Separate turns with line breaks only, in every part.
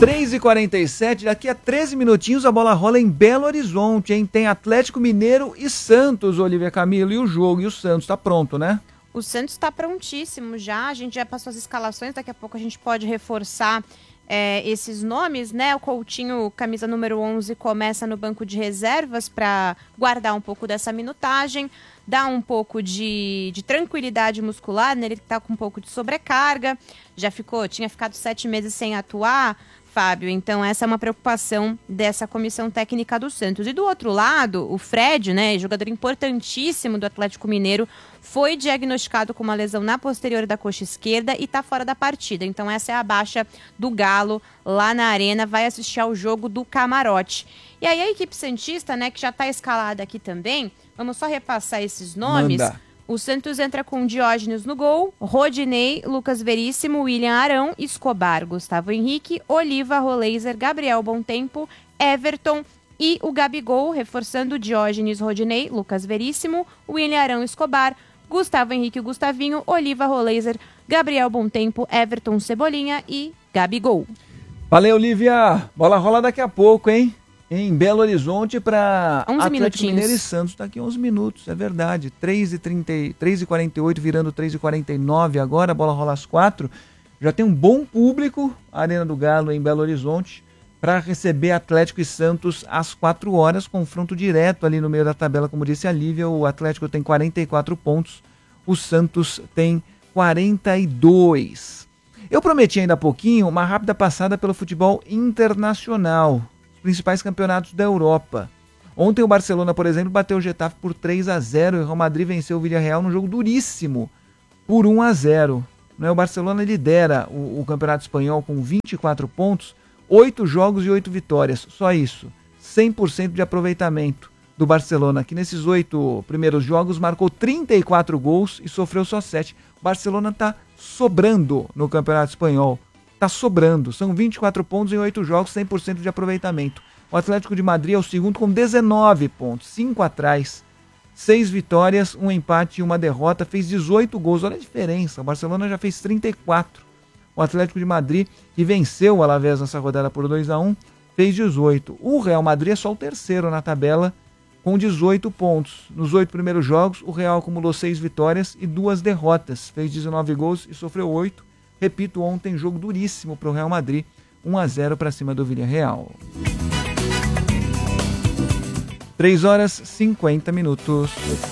3h47, daqui a 13 minutinhos a bola rola em Belo Horizonte, hein? Tem Atlético Mineiro e Santos, Olivia Camilo, e o jogo, e o Santos tá pronto, né?
O Santos está prontíssimo já, a gente já passou as escalações, daqui a pouco a gente pode reforçar esses nomes, né? O Coutinho, camisa número 11, começa no banco de reservas para guardar um pouco dessa minutagem, dar um pouco de tranquilidade muscular, né? Ele está com um pouco de sobrecarga, tinha ficado 7 meses sem atuar, Fábio, então essa é uma preocupação dessa comissão técnica do Santos. E do outro lado, o Fred, né, jogador importantíssimo do Atlético Mineiro, foi diagnosticado com uma lesão na posterior da coxa esquerda e está fora da partida. Então essa é a baixa do Galo lá na Arena, vai assistir ao jogo do Camarote. E aí a equipe santista, né, que já está escalada aqui também, vamos só repassar esses nomes.
Manda.
O Santos entra com Diógenes no gol, Rodinei, Lucas Veríssimo, William Arão, Escobar, Gustavo Henrique, Oliva, Roleiser, Gabriel Bontempo, Everton e o Gabigol, reforçando Diógenes, Rodinei, Lucas Veríssimo, William Arão, Escobar, Gustavo Henrique, Gustavinho, Oliva, Roleiser, Gabriel Bontempo, Everton, Cebolinha e Gabigol.
Valeu, Olivia. Bola rola daqui a pouco, hein? Em Belo Horizonte para Atlético Mineiro e Santos. Daqui a 11 minutos, é verdade. 3h48 virando 3h49 agora, a bola rola às 4. Já tem um bom público, a Arena do Galo em Belo Horizonte, para receber Atlético e Santos às 4 horas. Confronto direto ali no meio da tabela, como disse a Lívia. O Atlético tem 44 pontos, o Santos tem 42. Eu prometi ainda há pouquinho uma rápida passada pelo futebol internacional. Principais campeonatos da Europa. Ontem o Barcelona, por exemplo, bateu o Getafe por 3-0 e o Real Madrid venceu o Villarreal num jogo duríssimo por 1-0. O Barcelona lidera o campeonato espanhol com 24 pontos, 8 jogos e 8 vitórias, só isso. 100% de aproveitamento do Barcelona, que nesses 8 primeiros jogos marcou 34 gols e sofreu só 7. O Barcelona está sobrando no campeonato espanhol. Está sobrando, são 24 pontos em 8 jogos, 100% de aproveitamento. O Atlético de Madrid é o segundo com 19 pontos, 5 atrás, 6 vitórias, 1 empate e 1 derrota, fez 18 gols, olha a diferença, o Barcelona já fez 34. O Atlético de Madrid, que venceu o Alavés nessa rodada por 2-1, fez 18. O Real Madrid é só o terceiro na tabela, com 18 pontos. Nos 8 primeiros jogos, o Real acumulou 6 vitórias e 2 derrotas, fez 19 gols e sofreu 8. Repito, ontem jogo duríssimo para o Real Madrid, 1-0 para cima do Villarreal. 3h50.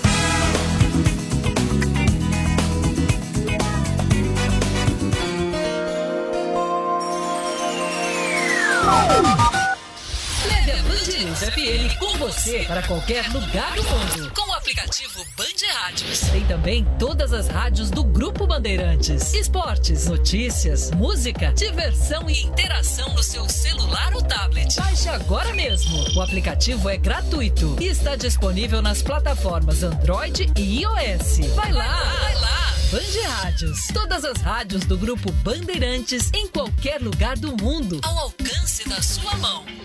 FM com você para qualquer lugar do mundo. Com o aplicativo Band Rádios. Tem também todas as rádios do Grupo Bandeirantes. Esportes, notícias, música, diversão e interação no seu celular ou tablet. Baixe agora mesmo. O aplicativo é gratuito e está disponível nas plataformas Android e iOS. Vai lá! Band Rádios. Todas as rádios do Grupo Bandeirantes em qualquer lugar do mundo. Ao alcance da sua mão.